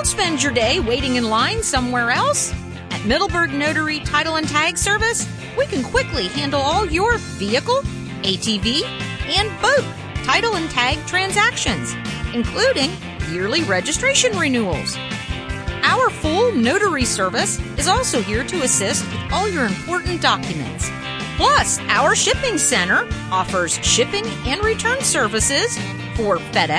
Don't spend your day waiting in line somewhere else. At Middleburg Notary Title and Tag Service, we can quickly handle all your vehicle, ATV, and boat title and tag transactions, including yearly registration renewals. Our full notary service is also here to assist with all your important documents. Plus, our shipping center offers shipping and return services for FedEx,